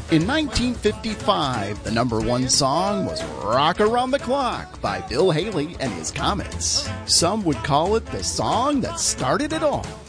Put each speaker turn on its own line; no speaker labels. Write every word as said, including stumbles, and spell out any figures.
In nineteen fifty-five, the number one song was Rock Around the Clock by Bill Haley and his Comets. Some would call it the song that started it all.